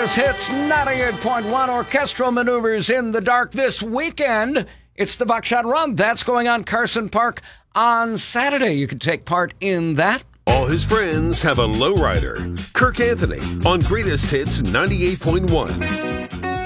Greatest Hits 98.1 orchestral maneuvers in the dark this weekend. It's the Buckshot Run. That's going on Carson Park on Saturday. You can take part in that. All his friends have a lowrider. Kirk Anthony on Greatest Hits 98.1.